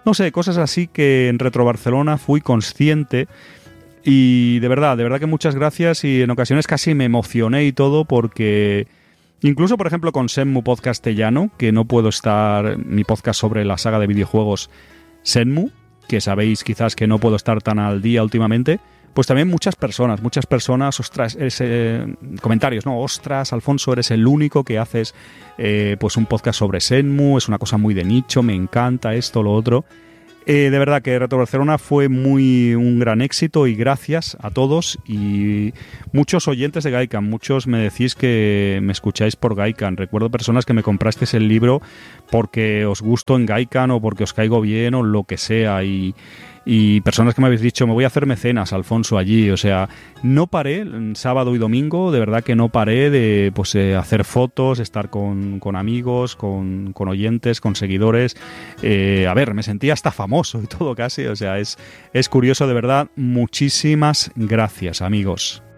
No sé, cosas así que en Retro Barcelona fui consciente. Y de verdad que muchas gracias, y en ocasiones casi me emocioné y todo, porque incluso, por ejemplo, con Shenmue Podcastellano, que no puedo estar, mi podcast sobre la saga de videojuegos Shenmue, que sabéis quizás que no puedo estar tan al día últimamente, pues también muchas personas, ostras, comentarios, ¿no? Ostras, Alfonso, eres el único que haces pues un podcast sobre Shenmue, es una cosa muy de nicho, me encanta esto, lo otro. De verdad que Retro Barcelona fue un gran éxito, y gracias a todos, y muchos oyentes de Gaikan, muchos me decís que me escucháis por Gaikan. Recuerdo personas que me comprasteis el libro porque os gusto en Gaikan o porque os caigo bien o lo que sea, y personas que me habéis dicho, me voy a hacer mecenas, Alfonso, allí. O sea, no paré, sábado y domingo, de verdad que no paré de hacer fotos, estar con amigos, con oyentes, con seguidores. A ver, me sentía hasta famoso y todo casi. O sea, es curioso, de verdad. Muchísimas gracias, amigos.